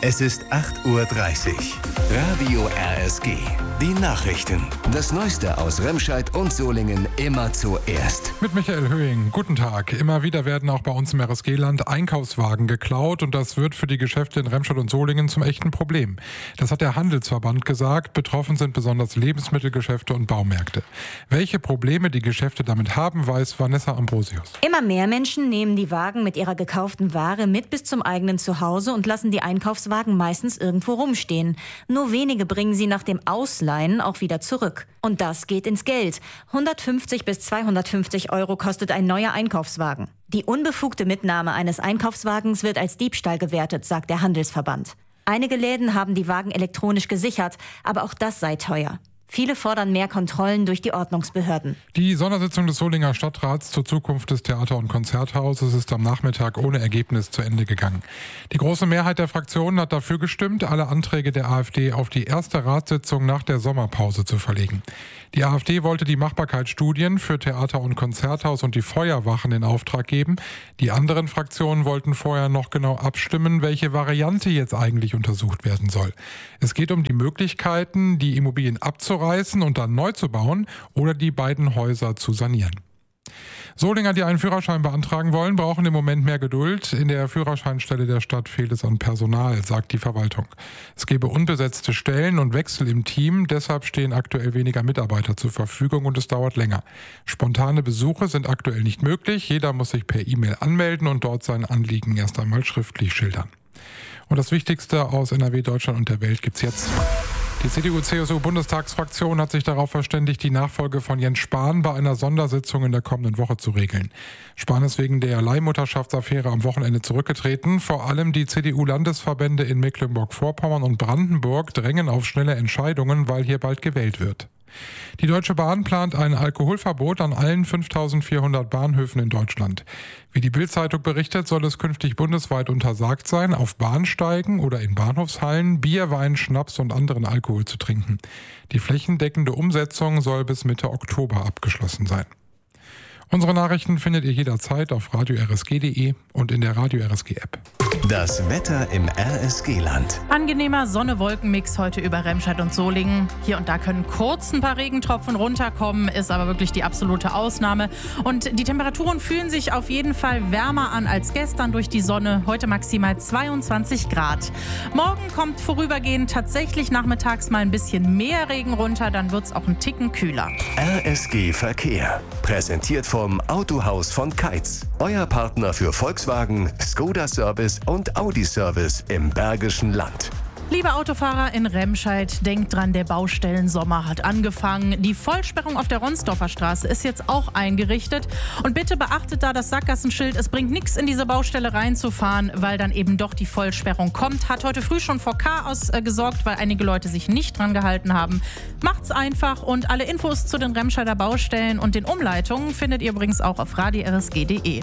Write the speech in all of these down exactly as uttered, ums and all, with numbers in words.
Es ist acht Uhr dreißig. Radio R S G. Die Nachrichten. Das Neueste aus Remscheid und Solingen immer zuerst. Mit Michael Höhing. Guten Tag. Immer wieder werden auch bei uns im R S G-Land Einkaufswagen geklaut und das wird für die Geschäfte in Remscheid und Solingen zum echten Problem. Das hat der Handelsverband gesagt. Betroffen sind besonders Lebensmittelgeschäfte und Baumärkte. Welche Probleme die Geschäfte damit haben, weiß Vanessa Ambrosius. Immer mehr Menschen nehmen die Wagen mit ihrer gekauften Ware mit bis zum eigenen Zuhause und lassen die Einkaufswagen meistens irgendwo rumstehen. Nur wenige bringen sie nach dem Ausleihen auch wieder zurück. Und das geht ins Geld. hundertfünfzig bis zweihundertfünfzig Euro kostet ein neuer Einkaufswagen. Die unbefugte Mitnahme eines Einkaufswagens wird als Diebstahl gewertet, sagt der Handelsverband. Einige Läden haben die Wagen elektronisch gesichert, aber auch das sei teuer. Viele fordern mehr Kontrollen durch die Ordnungsbehörden. Die Sondersitzung des Solinger Stadtrats zur Zukunft des Theater- und Konzerthauses ist am Nachmittag ohne Ergebnis zu Ende gegangen. Die große Mehrheit der Fraktionen hat dafür gestimmt, alle Anträge der AfD auf die erste Ratssitzung nach der Sommerpause zu verlegen. Die AfD wollte die Machbarkeitsstudien für Theater- und Konzerthaus und die Feuerwachen in Auftrag geben. Die anderen Fraktionen wollten vorher noch genau abstimmen, welche Variante jetzt eigentlich untersucht werden soll. Es geht um die Möglichkeiten, die Immobilien abzureißen und dann neu zu bauen oder die beiden Häuser zu sanieren. Solinger, die einen Führerschein beantragen wollen, brauchen im Moment mehr Geduld. In der Führerscheinstelle der Stadt fehlt es an Personal, sagt die Verwaltung. Es gebe unbesetzte Stellen und Wechsel im Team, deshalb stehen aktuell weniger Mitarbeiter zur Verfügung und es dauert länger. Spontane Besuche sind aktuell nicht möglich. Jeder muss sich per E-Mail anmelden und dort sein Anliegen erst einmal schriftlich schildern. Und das Wichtigste aus N R W, Deutschland und der Welt gibt's jetzt. Die C D U-C S U-Bundestagsfraktion hat sich darauf verständigt, die Nachfolge von Jens Spahn bei einer Sondersitzung in der kommenden Woche zu regeln. Spahn ist wegen der Leihmutterschaftsaffäre am Wochenende zurückgetreten. Vor allem die C D U-Landesverbände in Mecklenburg-Vorpommern und Brandenburg drängen auf schnelle Entscheidungen, weil hier bald gewählt wird. Die Deutsche Bahn plant ein Alkoholverbot an allen fünftausendvierhundert Bahnhöfen in Deutschland. Wie die Bild-Zeitung berichtet, soll es künftig bundesweit untersagt sein, auf Bahnsteigen oder in Bahnhofshallen Bier, Wein, Schnaps und anderen Alkohol zu trinken. Die flächendeckende Umsetzung soll bis Mitte Oktober abgeschlossen sein. Unsere Nachrichten findet ihr jederzeit auf radio r s g punkt d e und in der Radio R S G App. Das Wetter im R S G-Land. Angenehmer Sonne-Wolken-Mix heute über Remscheid und Solingen. Hier und da können kurz ein paar Regentropfen runterkommen, ist aber wirklich die absolute Ausnahme. Und die Temperaturen fühlen sich auf jeden Fall wärmer an als gestern durch die Sonne. Heute maximal zweiundzwanzig Grad. Morgen kommt vorübergehend tatsächlich nachmittags mal ein bisschen mehr Regen runter, dann wird es auch ein Ticken kühler. R S G Verkehr. Präsentiert vom Autohaus von Keitz. Euer Partner für Volkswagen, Skoda Service und Audi Service im Bergischen Land. Liebe Autofahrer in Remscheid, denkt dran, der Baustellensommer hat angefangen. Die Vollsperrung auf der Ronsdorfer Straße ist jetzt auch eingerichtet. Und bitte beachtet da das Sackgassenschild. Es bringt nichts, in diese Baustelle reinzufahren, weil dann eben doch die Vollsperrung kommt. Hat heute früh schon vor Chaos äh, gesorgt, weil einige Leute sich nicht dran gehalten haben. Macht's einfach und alle Infos zu den Remscheider Baustellen und den Umleitungen findet ihr übrigens auch auf radio r s g punkt d e.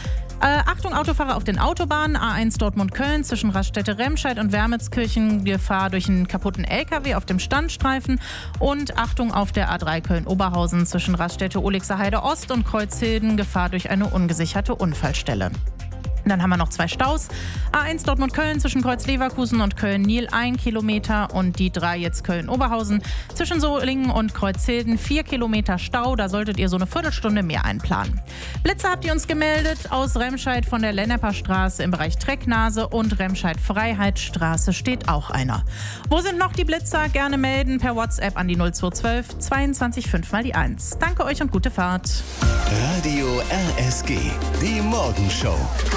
Äh, Achtung, Autofahrer auf den Autobahnen. A eins Dortmund-Köln zwischen Raststätte-Remscheid und Wermelskirchen. Gefahr durch einen kaputten L K W auf dem Standstreifen. Und Achtung auf der A drei Köln-Oberhausen zwischen Raststätte-Olixer Heide Ost und Kreuzhilden. Gefahr durch eine ungesicherte Unfallstelle. Dann haben wir noch zwei Staus. A eins Dortmund-Köln zwischen Kreuz-Leverkusen und Köln-Niel ein Kilometer und die drei jetzt Köln-Oberhausen. Zwischen Solingen und Kreuzhilden vier Kilometer Stau. Da solltet ihr so eine Viertelstunde mehr einplanen. Blitze habt ihr uns gemeldet aus Remscheid von der Lennepper Straße im Bereich Trecknase und Remscheid-Freiheitsstraße steht auch einer. Wo sind noch die Blitzer? Gerne melden per WhatsApp an die null zwei eins zwei zweiundzwanzig fünf mal die eins. Danke euch und gute Fahrt. Radio R S G, die Morgenshow.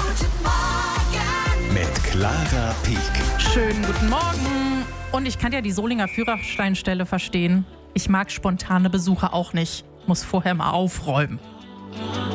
Mit Clara Pieck. Schönen guten Morgen. Und ich kann ja die Solinger Führerscheinstelle verstehen. Ich mag spontane Besucher auch nicht. Muss vorher mal aufräumen.